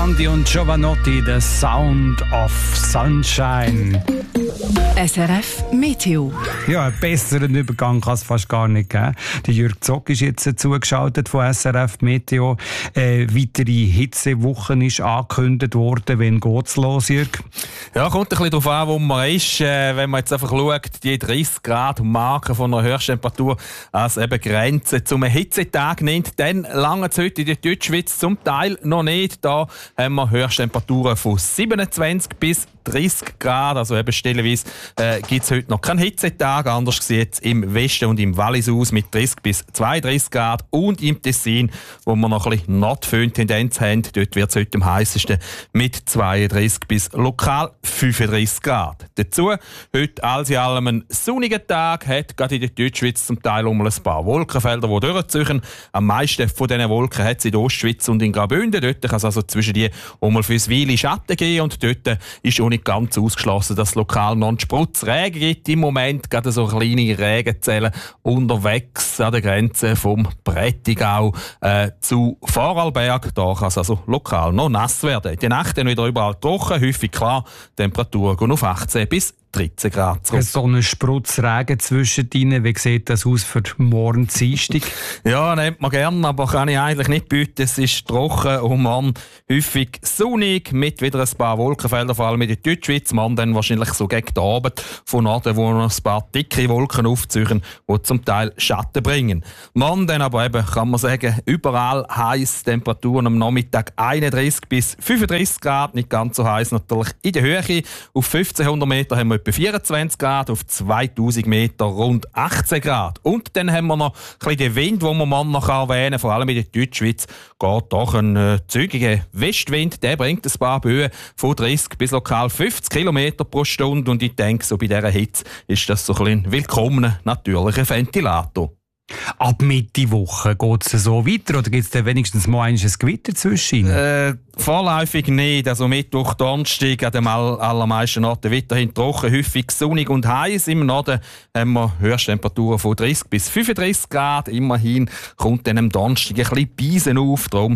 Morandi und Giovanotti, The Sound of Sunshine. SRF Meteo. Ja, einen besseren Übergang kann es fast gar nicht geben. Der Jürg Zock ist jetzt zugeschaltet von SRF Meteo. Weitere Hitzewochen ist angekündigt worden. Wann geht's los, Jürg? Ja, kommt ein bisschen darauf an, wo man ist. Wenn man jetzt einfach schaut, die 30 Grad Marke von einer Höchsttemperatur als eben Grenze zum Hitzetag nimmt, dann lange es heute in der Deutschschweiz zum Teil noch nicht. Da haben wir Höchsttemperaturen von 27 bis 30 Grad, also eben stellenweise gibt es heute noch keinen Hitzetag. Anders sieht es im Westen und im Wallis aus mit 30 bis 32 Grad und im Tessin, wo wir noch ein bisschen Nordföhn-Tendenz haben. Dort wird es heute am heißesten mit 32 bis lokal 35 Grad. Dazu heute alles in allem ein sonniger Tag, hat gerade in der Deutschschweiz zum Teil um ein paar Wolkenfelder, die durchziehen. Am meisten von diesen Wolken hat es in der Ostschweiz und in Graubünden. Dort kann es also zwischen die fürs Weile Schatten geben und dort ist auch nicht ganz ausgeschlossen, dass es lokal noch einen Sputzregen gibt. Im Moment gerade so kleine Regenzellen unterwegs an der Grenze vom Prättigau zu Vorarlberg. Da kann es also lokal noch nass werden. Die Nacht dann wieder überall trocken, häufig klar. Temperaturen gehen auf 18 bis 13 Grad zurück. So einen Sputzregen zwischendrin, wie sieht das aus für morgen Dienstag? Ja, nimmt man gerne, aber kann ich eigentlich nicht bieten. Es ist trocken und morgen häufig sonnig, mit wieder ein paar Wolkenfelder, vor allem in der Deutschschweiz. Morgen dann wahrscheinlich so gegen den Abend von Norden, wo noch ein paar dicke Wolken aufziehen, die zum Teil Schatten bringen. Morgen dann aber eben, kann man sagen, überall heiß, Temperaturen am Nachmittag 31 bis 35 Grad, nicht ganz so heiß natürlich in der Höhe. Auf 1500 Meter haben wir etwa 24 Grad, auf 2000 Meter rund 18 Grad. Und dann haben wir noch ein bisschen den Wind, den man noch erwähnen kann. Vor allem in der Deutschschweiz geht doch ein zügiger Westwind. Der bringt ein paar Böen von 30 bis lokal 50 km pro Stunde. Und ich denke, so bei dieser Hitze ist das so ein willkommener natürlicher Ventilator. Ab Mitte Woche geht es so weiter oder gibt es dann wenigstens mal ein Gewitter zwischen? Vorläufig nicht. Also Mittwoch, Donnerstag an den allermeisten Orten weiterhin trocken, häufig sonnig und heiß. Im Norden haben wir Höchsttemperaturen von 30 bis 35 Grad. Immerhin kommt dann am Donnerstag ein bisschen Beisen auf. Darum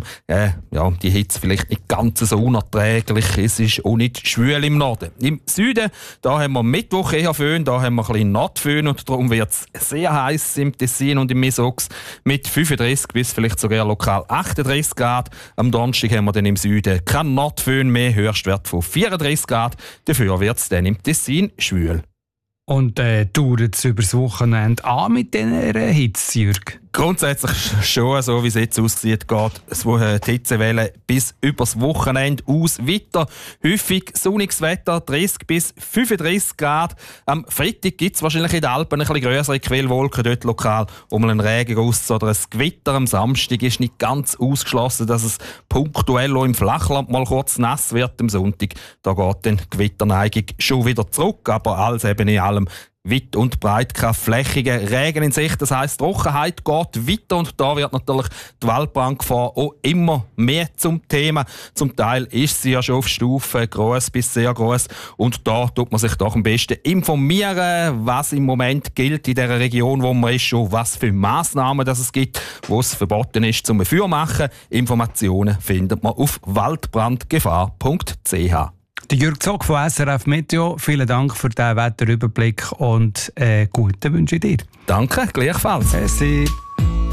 die Hitze vielleicht nicht ganz so unerträglich. Es ist auch nicht schwül im Norden. Im Süden da haben wir Mittwoch eher Föhn, da haben wir ein bisschen Nordföhn und darum wird es sehr heiß im Tessin und im Misox mit 35 bis vielleicht sogar lokal 38 Grad. Am Donnerstag haben wir dann im Süden kein Nordföhn mehr, Höchstwert von 34 Grad. Dafür wird es dann im Tessin schwül. Und dauert es über das Wochenende an mit dieser Hitze, Jürg? Grundsätzlich schon, so wie es jetzt aussieht, geht die Hitzewelle bis übers Wochenende aus weiter. Häufig sonniges Wetter, 30 bis 35 Grad. Am Freitag gibt es wahrscheinlich in den Alpen ein bisschen grössere Quellwolken, dort lokal um einen Regenguss oder ein Gewitter. Am Samstag ist nicht ganz ausgeschlossen, dass es punktuell auch im Flachland mal kurz nass wird. Am Sonntag da geht dann die Gewitterneigung schon wieder zurück, aber alles eben in allem weit und breit kein flächiger Regen in Sicht. Das heisst, Trockenheit geht weiter und da wird natürlich die Waldbrandgefahr auch immer mehr zum Thema. Zum Teil ist sie ja schon auf Stufe gross bis sehr gross und da tut man sich doch am besten informieren, was im Moment gilt in der Region, wo man ist, schon was für Massnahmen es gibt, wo es verboten ist zum Feuer machen. Informationen findet man auf waldbrandgefahr.ch. Der Jürg Zock von SRF Meteo, vielen Dank für diesen Wetterüberblick und guten Wünsche dir. Danke, gleichfalls. Merci.